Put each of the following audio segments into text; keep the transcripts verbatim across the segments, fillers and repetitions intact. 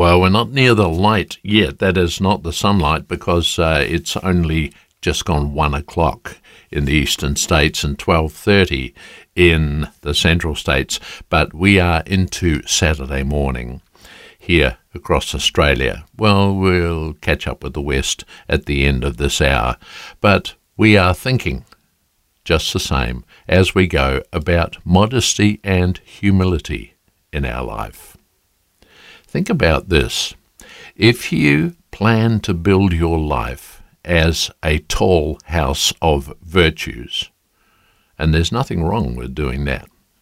Well, we're not near the light yet. That is not the sunlight, because uh, it's only just gone one o'clock in the eastern states and twelve thirty in the central states. But we are into Saturday morning here across Australia. Well, we'll catch up with the West at the end of this hour. But we are thinking just the same as we go about modesty and humility in our life. Think about this. If you plan to build your life as a tall house of virtues, and there's nothing wrong with doing that,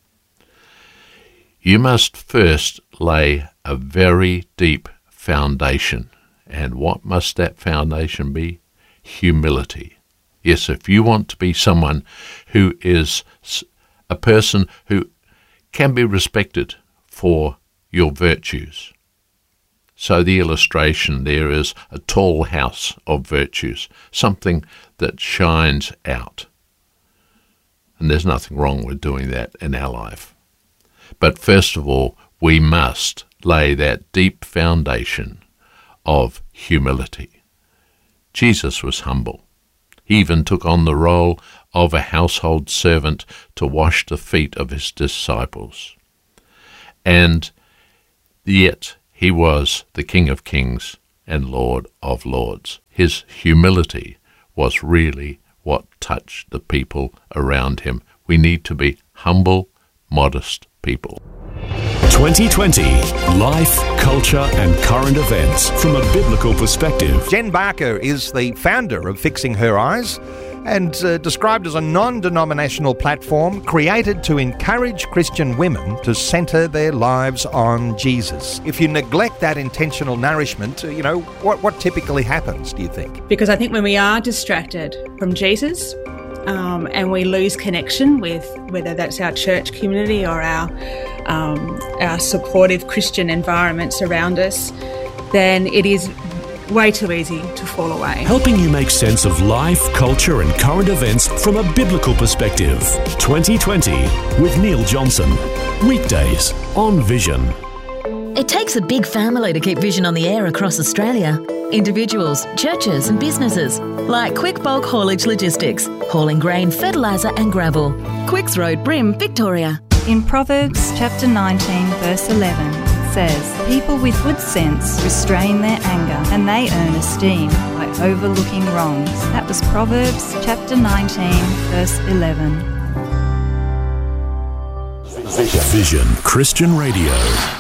you must first lay a very deep foundation. And what must that foundation be? Humility. Yes, if you want to be someone who is a person who can be respected for your virtues. So the illustration there is a tall house of virtues, something that shines out. And there's nothing wrong with doing that in our life. But first of all, we must lay that deep foundation of humility. Jesus was humble. He even took on the role of a household servant to wash the feet of his disciples. And yet he was the King of Kings and Lord of Lords. His humility was really what touched the people around him. We need to be humble, modest people. twenty twenty, life, culture and current events from a biblical perspective. Jen Barker is the founder of Fixing Her Eyes, and uh, described as a non-denominational platform created to encourage Christian women to centre their lives on Jesus. If you neglect that intentional nourishment, you know, what, what typically happens, do you think? Because I think when we are distracted from Jesus um, and we lose connection with whether that's our church community or our, um, our supportive Christian environments around us, then it is way too easy to fall away. Helping you make sense of life, culture and current events from a biblical perspective. twenty twenty with Neil Johnson. Weekdays on Vision. It takes a big family to keep Vision on the air across Australia. Individuals, churches and businesses like Quick Bulk Haulage Logistics, hauling grain, fertiliser and gravel. Quicks Road, Brim, Victoria. In Proverbs chapter nineteen verse eleven, says, people with good sense restrain their anger and they earn esteem by overlooking wrongs. That was Proverbs chapter nineteen verse eleven. Vision Christian Radio.